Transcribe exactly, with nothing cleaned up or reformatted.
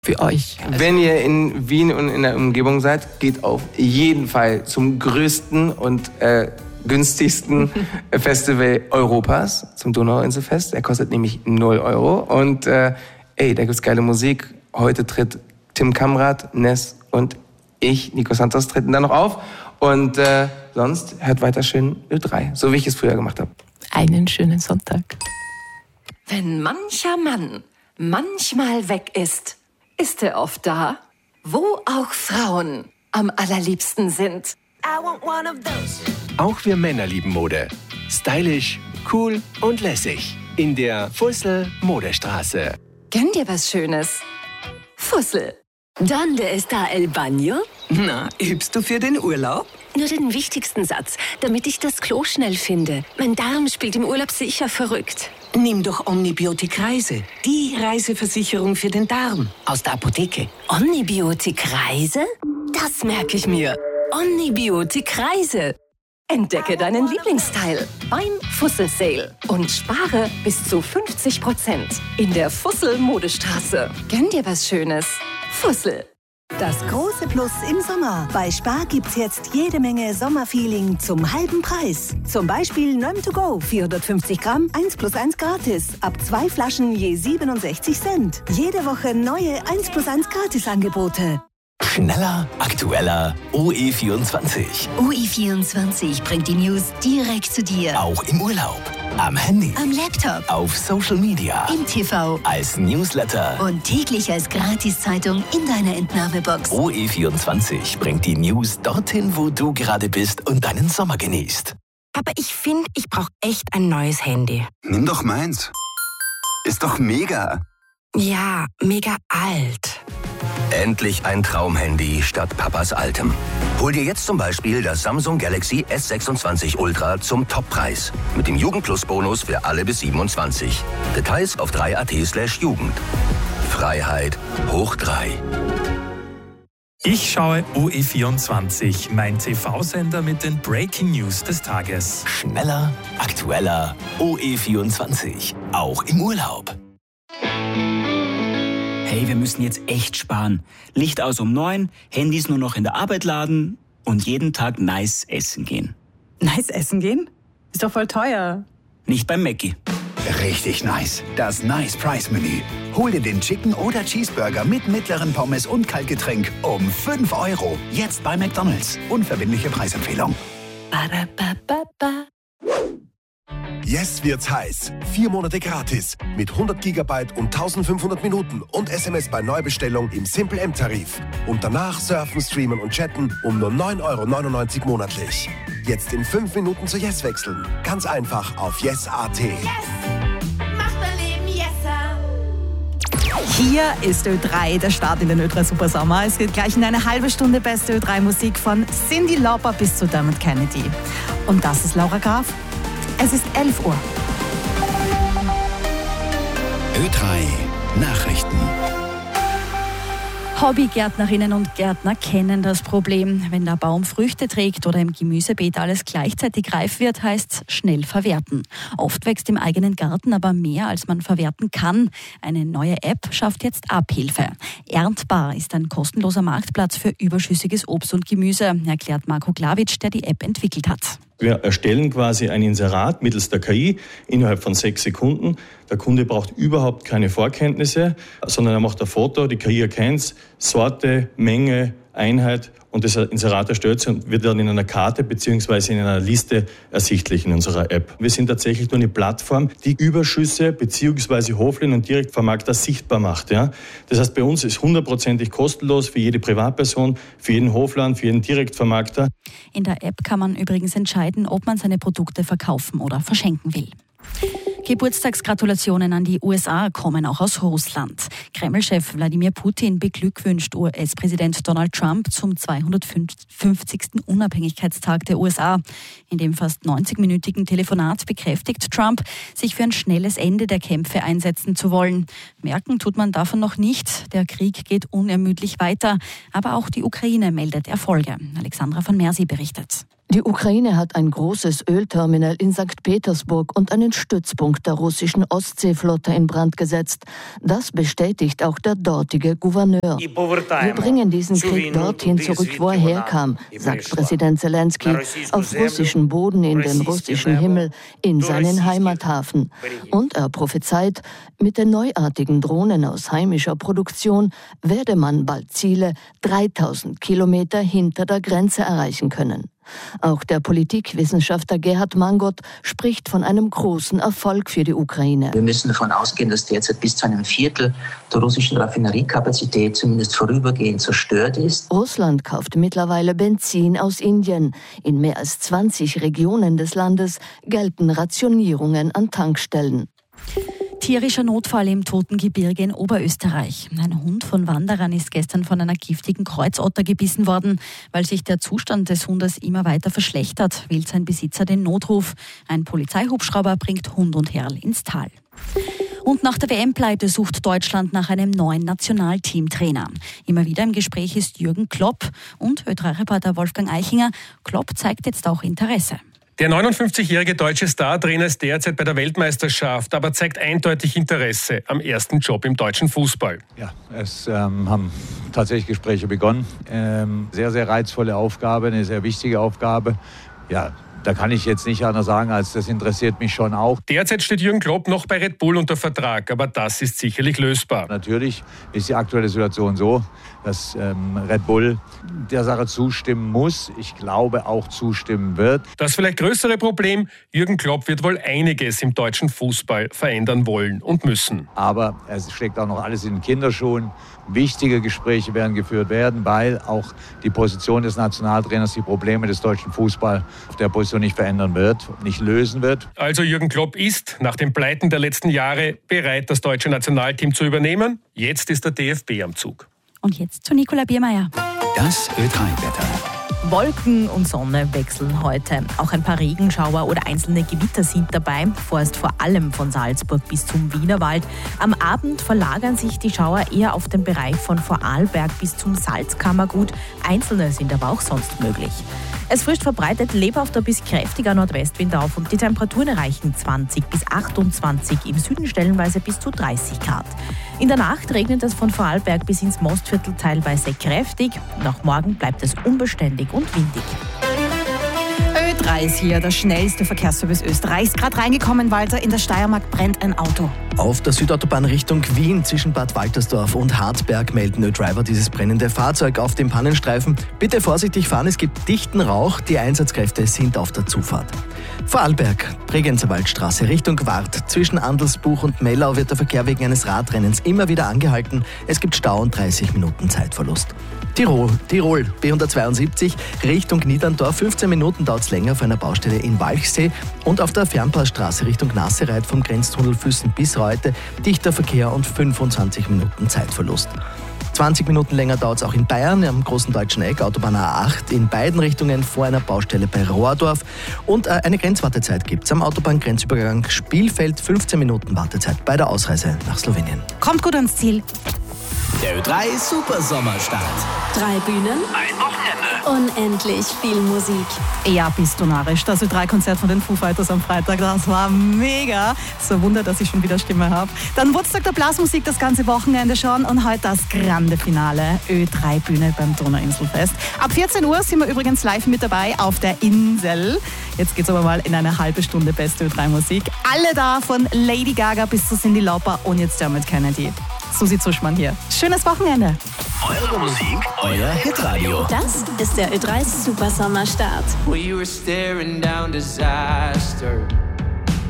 für euch. Wenn ihr in Wien und in der Umgebung seid, geht auf jeden Fall zum größten und äh, günstigsten Festival Europas, zum Donauinselfest. Er kostet nämlich null Euro. Und äh, ey, da gibt's geile Musik. Heute tritt Tim Kamrat, Ness und ich, Nico Santos, treten da noch auf. Und äh, sonst hört weiter schön Ö drei, so wie ich es früher gemacht habe. Einen schönen Sonntag. Wenn mancher Mann manchmal weg ist, ist er oft da, wo auch Frauen am allerliebsten sind. Auch wir Männer lieben Mode. Stylisch, cool und lässig. In der Fussel Modestraße. Gönn dir was Schönes. Fussel. ¿Dónde está el baño? Na, übst du für den Urlaub? Nur den wichtigsten Satz, damit ich das Klo schnell finde. Mein Darm spielt im Urlaub sicher verrückt. Nimm doch Omnibiotik Reise. Die Reiseversicherung für den Darm. Aus der Apotheke. Omnibiotik Reise? Das merke ich mir. Omnibiotik Reise. Entdecke deinen Lieblingsteil beim Fussel Sale und spare bis zu fünfzig Prozent in der Fussel Modestraße. Gönn dir was Schönes. Fussel. Das große Plus im Sommer. Bei Spar gibt's jetzt jede Menge Sommerfeeling zum halben Preis. Zum Beispiel Nöm to go, vierhundertfünfzig Gramm, eins plus eins gratis. Ab zwei Flaschen je siebenundsechzig Cent. Jede Woche neue eins plus eins Gratis-Angebote. Schneller, aktueller, O E vierundzwanzig. O E vierundzwanzig bringt die News direkt zu dir. Auch im Urlaub, am Handy, Am Laptop, auf Social Media, im T V als Newsletter. und täglich als Gratiszeitung in deiner Entnahmebox. O E vierundzwanzig bringt die News dorthin, wo du gerade bist und deinen Sommer genießt. Aber ich finde, ich brauche echt ein neues Handy. Nimm doch meins. Ist doch mega. Ja, mega alt. Endlich ein Traumhandy statt Papas altem. Hol dir jetzt zum Beispiel das Samsung Galaxy S sechsundzwanzig Ultra zum Toppreis. Mit dem Jugendplus-Bonus für alle bis siebenundzwanzig. Details auf drei punkt at slash Jugend. Freiheit hoch drei. Ich schaue O E vierundzwanzig, mein T V-Sender mit den Breaking News des Tages. Schneller, aktueller, O E vierundzwanzig. Auch im Urlaub. Hey, wir müssen jetzt echt sparen. Licht aus um neun, Handys nur noch in der Arbeit laden und jeden Tag nice essen gehen. Nice essen gehen? Ist doch voll teuer. Nicht beim Mackie. Richtig nice. Das Nice Price Menü. Hol dir den Chicken oder Cheeseburger mit mittleren Pommes und Kaltgetränk um fünf Euro. Jetzt bei McDonald's. Unverbindliche Preisempfehlung. Ba-da-ba-ba-ba. Yes wird's heiß. Vier Monate gratis mit hundert Gigabyte und eintausendfünfhundert Minuten und S M S bei Neubestellung im Simple M-Tarif. Und danach surfen, streamen und chatten um nur neun Euro neunundneunzig monatlich. Jetzt in fünf Minuten zu Yes wechseln. Ganz einfach auf yes punkt at. Yes! Macht mein Leben yesser! Hier ist Ö drei, der Start in den Ö drei Supersommer. Es geht gleich in eine halbe Stunde beste Ö drei Musik von Cyndi Lauper bis zu Dermot Kennedy. Und das ist Laura Graf. Es ist elf Uhr. Ö drei Nachrichten. Hobbygärtnerinnen und Gärtner kennen das Problem. Wenn der Baum Früchte trägt oder im Gemüsebeet alles gleichzeitig reif wird, heißt es schnell verwerten. Oft wächst im eigenen Garten aber mehr, als man verwerten kann. Eine neue App schafft jetzt Abhilfe. Erntbar ist ein kostenloser Marktplatz für überschüssiges Obst und Gemüse, erklärt Marco Glavic, der die App entwickelt hat. Wir erstellen quasi ein Inserat mittels der K I innerhalb von sechs Sekunden. Der Kunde braucht überhaupt keine Vorkenntnisse, sondern er macht ein Foto, die K I erkennt Sorte, Menge, Einheit und das Inserat erstellt und wird dann in einer Karte bzw. in einer Liste ersichtlich in unserer App. Wir sind tatsächlich nur eine Plattform, die Überschüsse bzw. Hofläden und Direktvermarkter sichtbar macht. Ja? Das heißt, bei uns ist hundertprozentig kostenlos für jede Privatperson, für jeden Hofland, für jeden Direktvermarkter. In der App kann man übrigens entscheiden, ob man seine Produkte verkaufen oder verschenken will. Geburtstagsgratulationen an die U S A kommen auch aus Russland. Kreml-Chef Wladimir Putin beglückwünscht U S-Präsident Donald Trump zum zweihundertfünfzigsten Unabhängigkeitstag der U S A. In dem fast neunzigminütigen Telefonat bekräftigt Trump, sich für ein schnelles Ende der Kämpfe einsetzen zu wollen. Merken tut man davon noch nicht. Der Krieg geht unermüdlich weiter. Aber auch die Ukraine meldet Erfolge. Alexandra von Mersi berichtet. Die Ukraine hat ein großes Ölterminal in Sankt Petersburg und einen Stützpunkt der russischen Ostseeflotte in Brand gesetzt. Das bestätigt auch der dortige Gouverneur. Wir bringen diesen Krieg dorthin zurück, wo er herkam, sagt Präsident Zelensky, auf russischem Boden in den russischen Himmel, in seinen Heimathafen. Und er prophezeit, mit den neuartigen Drohnen aus heimischer Produktion werde man bald Ziele dreitausend Kilometer hinter der Grenze erreichen können. Auch der Politikwissenschaftler Gerhard Mangot spricht von einem großen Erfolg für die Ukraine. Wir müssen davon ausgehen, dass derzeit bis zu einem Viertel der russischen Raffineriekapazität zumindest vorübergehend zerstört ist. Russland kauft mittlerweile Benzin aus Indien. In mehr als zwanzig Regionen des Landes gelten Rationierungen an Tankstellen. Tierischer Notfall im Totengebirge in Oberösterreich. Ein Hund von Wanderern ist gestern von einer giftigen Kreuzotter gebissen worden. Weil sich der Zustand des Hundes immer weiter verschlechtert, wählt sein Besitzer den Notruf. Ein Polizeihubschrauber bringt Hund und Herrl ins Tal. Und nach der W M-Pleite sucht Deutschland nach einem neuen Nationalteamtrainer. Immer wieder im Gespräch ist Jürgen Klopp und Ö drei Reporter Wolfgang Eichinger. Klopp zeigt jetzt auch Interesse. Der neunundfünfzigjährige deutsche Startrainer ist derzeit bei der Weltmeisterschaft, aber zeigt eindeutig Interesse am ersten Job im deutschen Fußball. Ja, es ähm, haben tatsächlich Gespräche begonnen. Ähm, sehr, sehr reizvolle Aufgabe, eine sehr wichtige Aufgabe. Ja, da kann ich jetzt nicht anders sagen, als das interessiert mich schon auch. Derzeit steht Jürgen Klopp noch bei Red Bull unter Vertrag, aber das ist sicherlich lösbar. Natürlich ist die aktuelle Situation so, dass ähm, Red Bull der Sache zustimmen muss. Ich glaube auch zustimmen wird. Das vielleicht größere Problem, Jürgen Klopp wird wohl einiges im deutschen Fußball verändern wollen und müssen. Aber es steckt auch noch alles in den Kinderschuhen. Wichtige Gespräche werden geführt werden, weil auch die Position des Nationaltrainers die Probleme des deutschen Fußballs auf der Position nicht verändern wird, nicht lösen wird. Also Jürgen Klopp ist nach den Pleiten der letzten Jahre bereit, das deutsche Nationalteam zu übernehmen. Jetzt ist der D F B am Zug. Und jetzt zu Nicola Biermeier. Das Ö drei Wetter. Wolken und Sonne wechseln heute. Auch ein paar Regenschauer oder einzelne Gewitter sind dabei. Vorerst vor allem von Salzburg bis zum Wienerwald. Am Abend verlagern sich die Schauer eher auf den Bereich von Vorarlberg bis zum Salzkammergut. Einzelne sind aber auch sonst möglich. Es frischt verbreitet lebhafter bis kräftiger Nordwestwind auf und die Temperaturen erreichen zwanzig bis achtundzwanzig, im Süden stellenweise bis zu dreißig Grad. In der Nacht regnet es von Vorarlberg bis ins Mostviertel teilweise kräftig. Nach morgen bleibt es unbeständig und windig. Ö drei ist hier, der schnellste Verkehrsservice Österreichs. Gerade reingekommen, Walter, in der Steiermark brennt ein Auto. Auf der Südautobahn Richtung Wien zwischen Bad Waltersdorf und Hartberg melden Ö-Driver dieses brennende Fahrzeug auf dem Pannenstreifen. Bitte vorsichtig fahren, es gibt dichten Rauch, die Einsatzkräfte sind auf der Zufahrt. Vorarlberg, Bregenzer Waldstraße Richtung Wart. Zwischen Andelsbuch und Mellau wird der Verkehr wegen eines Radrennens immer wieder angehalten. Es gibt Stau und dreißig Minuten Zeitverlust. Tirol, Tirol, B hundertzweiundsiebzig Richtung Niederndorf. fünfzehn Minuten dauert es länger auf einer Baustelle in Walchsee. Und auf der Fernpassstraße Richtung Nassereit vom Grenztunnel Füssen bis Reute dichter Verkehr und fünfundzwanzig Minuten Zeitverlust. zwanzig Minuten länger dauert es auch in Bayern am Großen Deutschen Eck, Autobahn A acht, in beiden Richtungen vor einer Baustelle bei Rohrdorf. Und äh, eine Grenzwartezeit gibt es am Autobahngrenzübergang Spielfeld, fünfzehn Minuten Wartezeit bei der Ausreise nach Slowenien. Kommt gut ans Ziel. Der Ö drei Super Sommerstart. Drei Bühnen, Ein Wochenende. unendlich viel Musik. Ja, bist du narrisch. Das Ö drei Konzert von den Foo Fighters am Freitag, das war mega. So ein Wunder, dass ich schon wieder Stimme habe. Dann Woodstock der Blasmusik das ganze Wochenende schon und heute das grande Finale. Ö drei Bühne beim Donauinselfest. Ab vierzehn Uhr sind wir übrigens live mit dabei auf der Insel. Jetzt geht's aber mal in eine halbe Stunde beste Ö drei Musik. Alle da, von Lady Gaga bis zu Cyndi Lauper und jetzt Dermot Kennedy. Susi Zuschmann hier. Schönes Wochenende. Eure Musik, euer Hitradio. Das ist der Ö drei Super Sommerstart. We were staring down disaster.